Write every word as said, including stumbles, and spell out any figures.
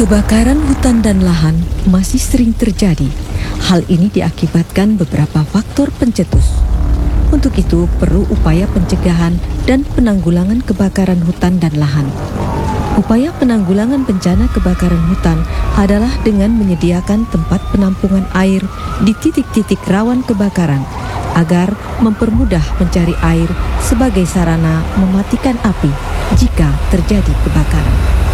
Kebakaran hutan dan lahan masih sering terjadi. Hal ini diakibatkan beberapa faktor pencetus. Untuk itu, perlu upaya pencegahan dan penanggulangan kebakaran hutan dan lahan. Upaya penanggulangan bencana kebakaran hutan adalah dengan menyediakan tempat penampungan air di titik-titik rawan kebakaran agar mempermudah mencari air sebagai sarana mematikan api jika terjadi kebakaran.